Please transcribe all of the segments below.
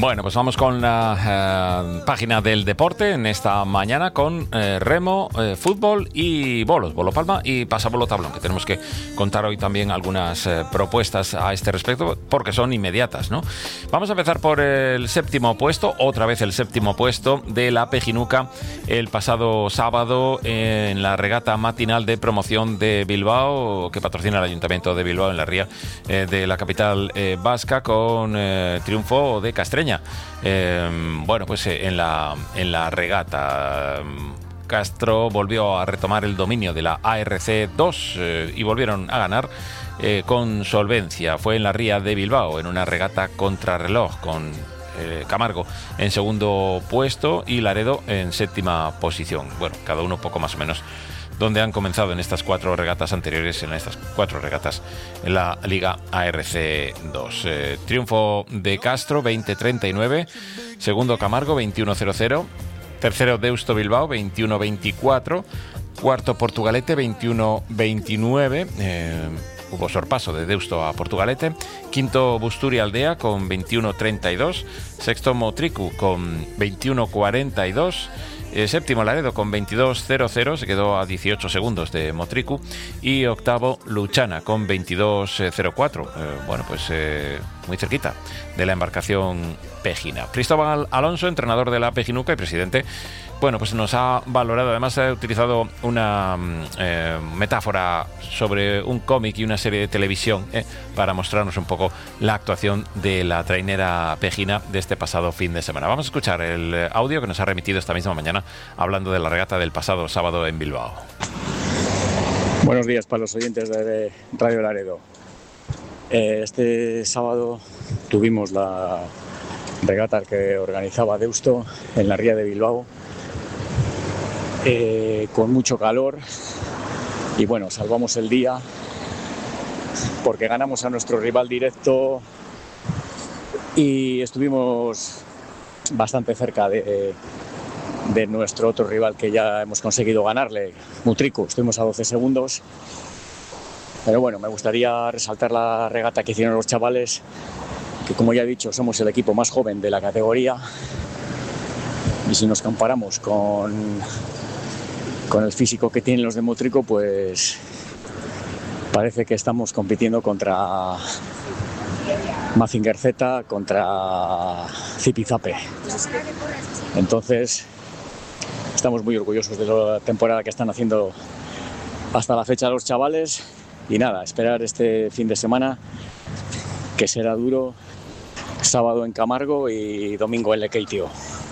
Bueno, pues vamos con la página del deporte en esta mañana con remo, fútbol y bolos, bolo palma y pasabolo tablón, que tenemos que contar hoy también algunas propuestas a este respecto porque son inmediatas, ¿no? Vamos a empezar por el séptimo puesto, otra vez el séptimo puesto de la Pejinuca el pasado sábado en la regata matinal de promoción de Bilbao que patrocina el Ayuntamiento de Bilbao en la ría de la capital vasca con triunfo de Castreña. Bueno, pues en la regata Castro volvió a retomar el dominio de la ARC 2 y volvieron a ganar con solvencia. Fue en la ría de Bilbao en una regata contrarreloj con Camargo en segundo puesto y Laredo en séptima posición. Bueno, cada uno poco más o menos donde han comenzado en estas cuatro regatas anteriores, en estas cuatro regatas en la Liga ARC 2. Triunfo de Castro, 20-39. Segundo Camargo, 21-0-0. Tercero Deusto Bilbao, 21-24. Cuarto Portugalete, 21-29. Hubo sorpaso de Deusto a Portugalete. Quinto Busturia Aldea con 21-32. Sexto Motricu con 21-42. Séptimo Laredo con 22-0-0, se quedó a 18 segundos de Motricu. Y octavo Luchana con 22-04. Bueno, pues muy cerquita de la embarcación pejina. Cristóbal Alonso, entrenador de la Pejinuca y presidente, bueno, pues nos ha valorado, además ha utilizado una metáfora sobre un cómic y una serie de televisión para mostrarnos un poco la actuación de la trainera pejina de este pasado fin de semana. Vamos a escuchar el audio que nos ha remitido esta misma mañana hablando de la regata del pasado sábado en Bilbao. Buenos días para los oyentes de Radio Laredo. Este sábado tuvimos la regata que organizaba Deusto en la ría de Bilbao, con mucho calor, y bueno, salvamos el día porque ganamos a nuestro rival directo y estuvimos bastante cerca de nuestro otro rival que ya hemos conseguido ganarle, Motricu. Estuvimos a 12 segundos. Pero bueno, me gustaría resaltar la regata que hicieron los chavales, que como ya he dicho, somos el equipo más joven de la categoría. Y si nos comparamos con el físico que tienen los de Motricu, pues parece que estamos compitiendo contra Mazinger Z, contra Zipizape. Entonces, estamos muy orgullosos de la temporada que están haciendo hasta la fecha los chavales. Y nada, esperar este fin de semana, que será duro, sábado en Camargo y domingo en Lekeitio.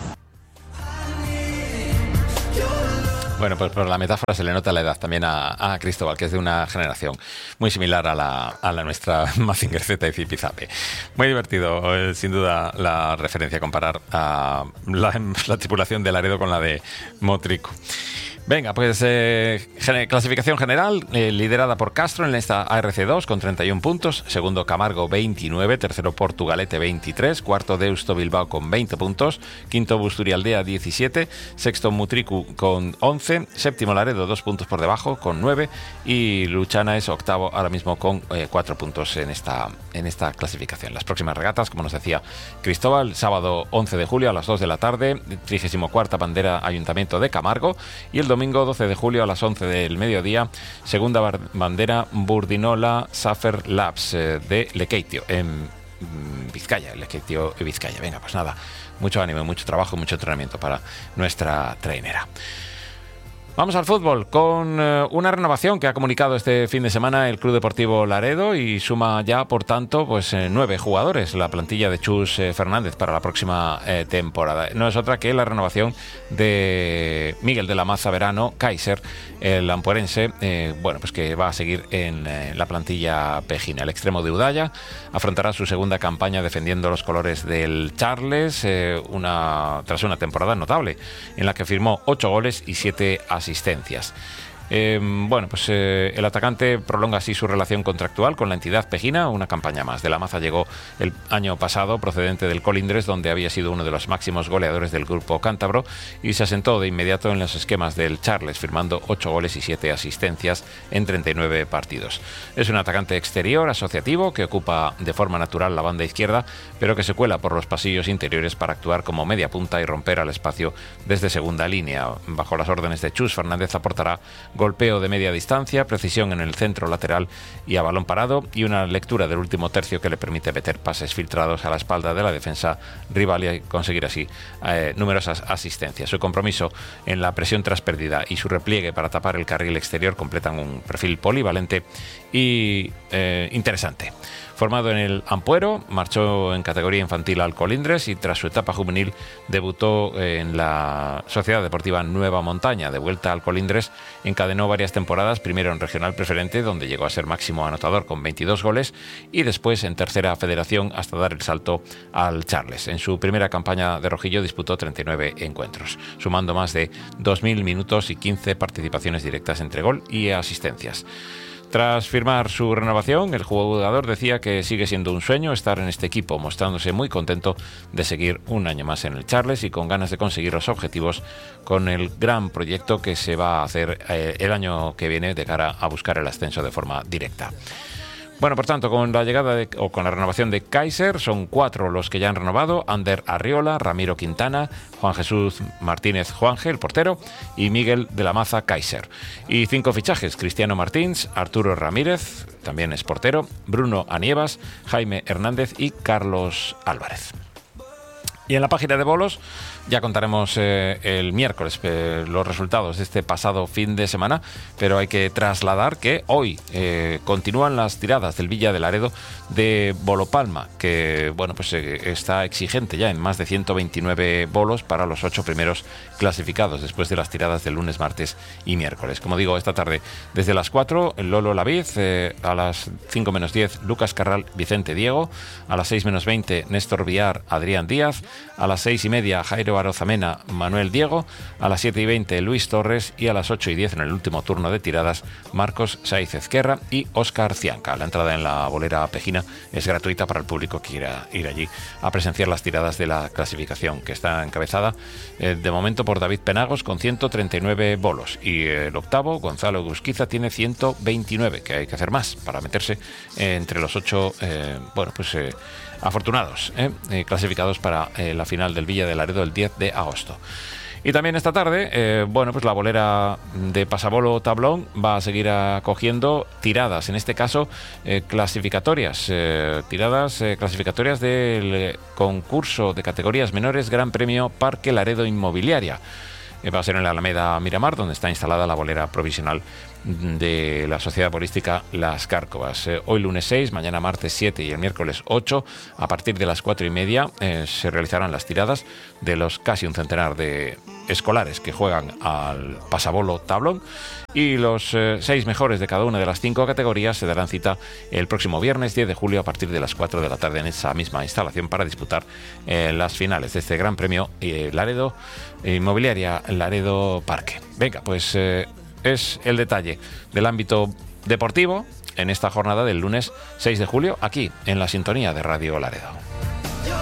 Bueno, pues por la metáfora se le nota la edad también a Cristóbal, que es de una generación muy similar a la nuestra Mazinger Z y Zipizape. Muy divertido, sin duda, la referencia, comparar a la tripulación de Laredo con la de Motricu. Venga, pues clasificación general, liderada por Castro en esta ARC2 con 31 puntos, segundo Camargo 29, tercero Portugalete 23, cuarto Deusto Bilbao con 20 puntos, quinto Busturialdea 17, sexto Motricu con 11, séptimo Laredo 2 puntos por debajo con 9 y Luchana es octavo ahora mismo con 4 puntos en esta clasificación. Las próximas regatas, como nos decía Cristóbal, sábado 11 de julio a las 2 de la tarde, 34ª bandera Ayuntamiento de Camargo, y el domingo 12 de julio a las 11 del mediodía, segunda bandera Burdinola Safer Labs de Lekeitio, en Vizcaya, Lekeitio y Vizcaya. Venga, pues nada, mucho ánimo, mucho trabajo, mucho entrenamiento para nuestra trainera. Vamos al fútbol con una renovación que ha comunicado este fin de semana el Club Deportivo Laredo y suma ya, por tanto, pues 9 jugadores la plantilla de Chus Fernández para la próxima temporada. No es otra que la renovación de Miguel de la Maza Verano, Kaiser, el ampuerense, bueno, pues que va a seguir en la plantilla pejina. El extremo de Udaya afrontará su segunda campaña defendiendo los colores del Charles, tras una temporada notable en la que firmó 8 goles y 7 asistencias. Bueno, pues el atacante prolonga así su relación contractual con la entidad pejina, una campaña más. De la Maza llegó el año pasado procedente del Colindres, donde había sido uno de los máximos goleadores del grupo cántabro, y se asentó de inmediato en los esquemas del Charles, firmando 8 goles y 7 asistencias en 39 partidos. Es un atacante exterior, asociativo, que ocupa de forma natural la banda izquierda, pero que se cuela por los pasillos interiores para actuar como media punta y romper al espacio desde segunda línea. Bajo las órdenes de Chus, Fernández aportará golpeo de media distancia, precisión en el centro lateral y a balón parado, y una lectura del último tercio que le permite meter pases filtrados a la espalda de la defensa rival y conseguir así numerosas asistencias. Su compromiso en la presión tras pérdida y su repliegue para tapar el carril exterior completan un perfil polivalente y interesante. Formado en el Ampuero, marchó en categoría infantil al Colindres y tras su etapa juvenil debutó en la Sociedad Deportiva Nueva Montaña. De vuelta al Colindres, encadenó varias temporadas, primero en Regional Preferente, donde llegó a ser máximo anotador con 22 goles, y después en Tercera Federación hasta dar el salto al Charles. En su primera campaña de rojillo disputó 39 encuentros, sumando más de 2.000 minutos y 15 participaciones directas entre gol y asistencias. Tras firmar su renovación, el jugador decía que sigue siendo un sueño estar en este equipo, mostrándose muy contento de seguir un año más en el Charles y con ganas de conseguir los objetivos con el gran proyecto que se va a hacer el año que viene de cara a buscar el ascenso de forma directa. Bueno, por tanto, con la llegada con la renovación de Kaiser, son 4 los que ya han renovado: Ander Arriola, Ramiro Quintana, Juan Jesús Martínez Juanje, el portero, y Miguel de la Maza Kaiser. Y 5 fichajes: Cristiano Martins, Arturo Ramírez, también es portero, Bruno Anievas, Jaime Hernández y Carlos Álvarez. Y en la página de bolos ya contaremos el miércoles los resultados de este pasado fin de semana, pero hay que trasladar que hoy continúan las tiradas del Villa de Laredo de Bolo Palma, que bueno, pues está exigente ya en más de 129 bolos para los 8 primeros clasificados después de las tiradas del lunes, martes y miércoles. Como digo, esta tarde desde las 4 el Lolo Laviz, a las 5 menos 10 Lucas Carral, Vicente Diego, a las 6 menos 20 Néstor Villar, Adrián Díaz, a las 6 y media Jairo Arozamena, Manuel Diego, a las 7 y 20 Luis Torres, y a las 8 y 10 en el último turno de tiradas Marcos Saiz Ezquerra y Óscar Cianca. La entrada en la bolera pejina es gratuita para el público que quiera ir allí a presenciar las tiradas de la clasificación, que está encabezada de momento por David Penagos con 139 bolos, y el octavo, Gonzalo Grusquiza, tiene 129, que hay que hacer más para meterse entre los 8 afortunados clasificados para la final del Villa de Laredo el 10 de agosto. Y también esta tarde, pues la bolera de Pasabolo Tablón va a seguir acogiendo tiradas, en este caso clasificatorias, clasificatorias del concurso de categorías menores Gran Premio Parque Laredo Inmobiliaria. Va a ser en la Alameda Miramar, donde está instalada la bolera provisional de la Sociedad Bolística Las Cárcovas. Hoy lunes 6, mañana martes 7 y el miércoles 8, a partir de las 4 y media, se realizarán las tiradas de los casi un centenar de escolares que juegan al Pasabolo Tablón, y los 6 mejores de cada una de las 5 categorías se darán cita el próximo viernes 10 de julio a partir de las 4 de la tarde en esa misma instalación para disputar las finales de este Gran Premio Laredo Inmobiliaria Laredo Parque. Venga, pues es el detalle del ámbito deportivo en esta jornada del lunes 6 de julio aquí en la sintonía de Radio Laredo.